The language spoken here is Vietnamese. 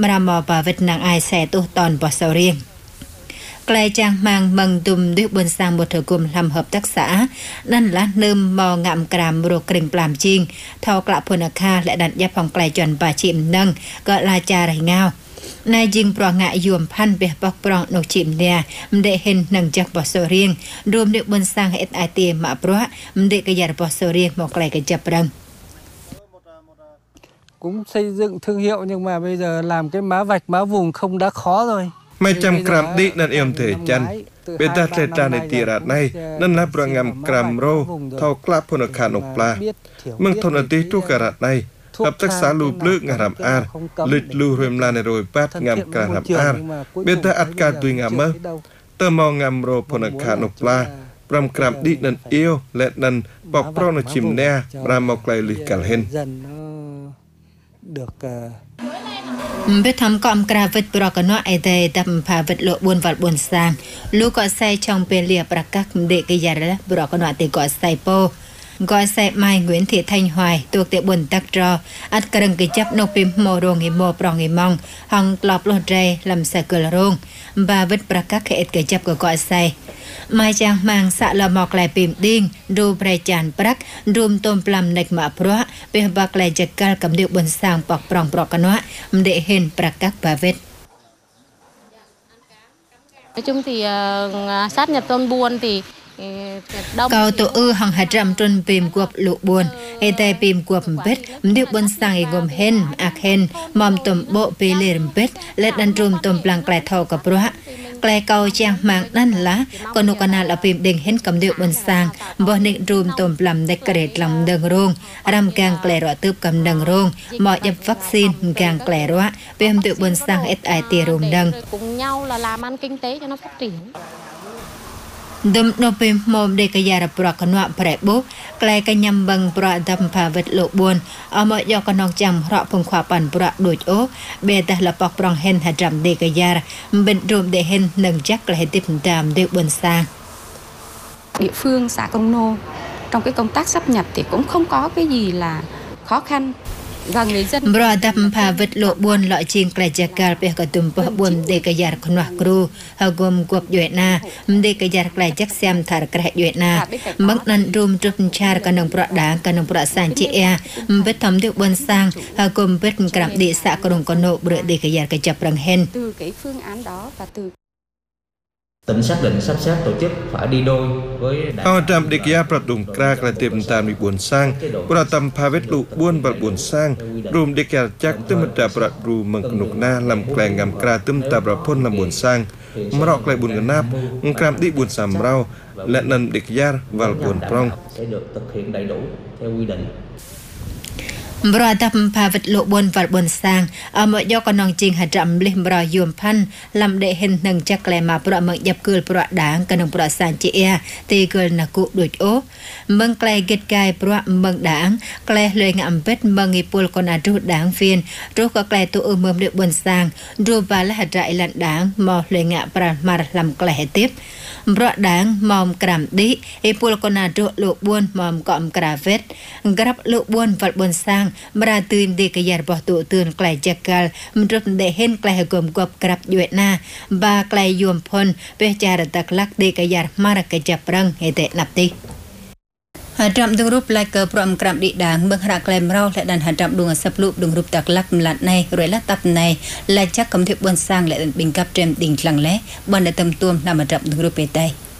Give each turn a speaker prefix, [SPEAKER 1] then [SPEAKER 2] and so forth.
[SPEAKER 1] ra mò bà vịt nàng ai xe tu tòn bỏ sầu riêng Klei trang mang mừng tùm đứa buôn sang một thời cùng làm hợp tác xã nên là nơm mò ngạm càm rô kring làm chiên thao klạ phun kha lại đặt giáp phòng klei chuẩn bà chìm nâng gọi là cha rải ngao nay dinh pro ngại dùm phan bè bọc pro nô chìm nè để hình nâng chắc bỏ sầu riêng rùm đứa buôn sang hết ai tiền mà pro để cái giả bỏ sầu riêng một klei cái chập răng
[SPEAKER 2] cũng xây dựng thương hiệu nhưng mà bây giờ làm cái má vạch má vùng không đã khó rồi.
[SPEAKER 3] Mấy trăm gram đi nên em thể chăn. Bây giờ trẻ tra này tìa rạt này nên là pro ngầm gram rô thao klap phun khả nộp la. Mừng thôn ở tí trú cả rạt này. Hợp tác xã lù blư ngà rằm ar. Lịch lù rùm là này rồi bát ngầm cả rằm ar. Bây giờ ắt ca tùy ngà mơ. Tơ mò ngầm rô phun khả nộp la. Ram gram đi nên yêu lệ nên bọc pro nó chìm nè. Ram mọc lại lịch cả hình.
[SPEAKER 2] Được
[SPEAKER 1] biết thăm com cà vịt bò cái nọ ai đây đập phá vịt lộ buôn vật buôn sang lúc có say trong bề lìa bạc các để cái giả đó bò cái nọ thì có say po gọi say mai Nguyễn Thị Thanh Hoài thuộc tiệm buôn tắc trò ắt cần cái chấp nộp pin mồ đồ nghề mồ prong nghề mong hòng lọp lọt ray làm sạc cửa rong và vịt bạc các hệ cái chấp của gọi say mai chàng mang xạ lò mọc lại pin đinh ru bray chan bạc rum tôm plam nạch mạ pro bề bạc lại chặt cal cầm điệu buôn sang bọc prong bò cái nọ để hình bạc các và vịt
[SPEAKER 4] nói chung thì sát nhập tôm buôn thì
[SPEAKER 1] Cầu tổ ư hằng hạt rằm trôn bìm guộp lụ buồn Ê tay bìm guộp bết Điệu buôn sang ấy gồm hên, ạc hên Mòm tùm bộ bê lê rìm bết Lết đàn trùm tùm plăng klai thầu cặp rũa Klai cầu chàng mạng đàn lá Còn nụ canal ở bìm đình hên cầm điệu buôn sang Bộ nịnh trùm tùm plăng đếch kret lòng đừng rung Ram càng klai rõa tướp cầm đừng rung Mọi dập vaccine càng klai rõa Bìm điệu buôn sang ít ai tìa rung đừng
[SPEAKER 4] cùng nhau là làm ăn kinh tế cho nó phát triển
[SPEAKER 1] Dum no pim mom de kaya pro kanwa prebo klai ka nyam bang pro dam pa vet lo buon amo yo kanong cham ro phung khwa pan pro doj o be ta la pak prong hen ha dam de kaya bên rum de hen nâng chắc là tiếp tam de buôn sang
[SPEAKER 5] địa phương xã Công Nô trong cái công tác sáp nhập thì cũng không có cái gì là khó khăn và người dân
[SPEAKER 1] bro dam pa vet lo buon lo ching klai jakal pe ka tum pa buon de kaya kanwa kru ha gom guap yoena de kaya klai jak sam thar kra yoena mang nan rum trup char kanong pro da kanong pro san chi e vet tham de buôn sang ha gom vet kram de sa krong kono bro de kaya ka chap rang hen
[SPEAKER 5] từ cái phương án đó và từ
[SPEAKER 6] tỉnh xác định sắp xếp tổ chức phải đi đôi với
[SPEAKER 3] Họ trạm đi kiaประดุงกรากและเตรียมตามมีบุญสร้างประตำพาเวทลุบ้วนบัดบุญสร้างรวมเด็กจักตึมตาประรูมังกนุกหน้าลำแกลงงำกราตึมตาประพ้นลำบุญสร้างมรอกไกลบุญกันนับกรามดิบุญสามเราและนันเด็กยาวัลบุญปรอง
[SPEAKER 6] sẽ được thực hiện đầy đủ theo quy định
[SPEAKER 1] bro dam pa vet lo buôn vật buôn sang amo yo kanong ching ha dam lih bro yum phan lam de hen nâng chắc le ma bro mang dap kul bro dang kanong bro san chi e ti kul na ku doj o mang klai get kai bro mang dang klai le ngam pet mang i pul kon adu dang phiên ru ko klai tu mơm de buôn sang ru ba la ha rai lan dang mo le nga pra mar lam klai tiếp bro dang mom kram di i pul kon adu lo buôn mom kom kravet grab lo buôn vật buôn sang Mara tuyên de kaya bỏ tụ tuyên klai jakal mrut de hen klai gom gop krap yuetna ba klai yum phon pe chara tak lak de kaya mara ka japrang hete napti Trạm đường rúp lại cờ prom krap đi đảng bưng hạ klem rau lại đàn hạ trạm đường sập lụp đường rúp tak lak mlat này rồi lát tập này lại chắc cầm thiệp buôn sang lại bình cấp trên đỉnh lăng lé bọn đã tâm tuông nằm ở trạm đường rúp pe tay